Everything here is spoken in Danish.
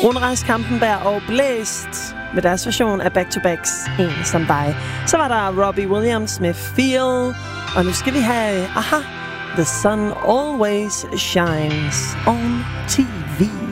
Rune Rask, Kampenberg og Blæst med deres version af Back to Backs En som dig. Så var der Robbie Williams med Feel, og nu skal vi have The Sun Always Shines on TV.